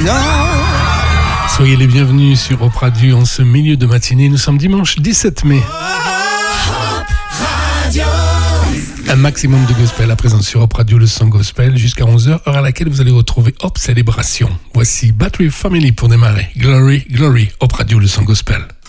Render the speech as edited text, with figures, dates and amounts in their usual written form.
Soyez les bienvenus sur Hop Radio en ce milieu de matinée. Nous sommes dimanche 17 mai. Un maximum de gospel à présent sur Hop Radio, le son gospel, jusqu'à 11h, heure à laquelle vous allez retrouver Hop Célébration. Voici Battery Family pour démarrer. Glory, Glory, Hop Radio, le son gospel.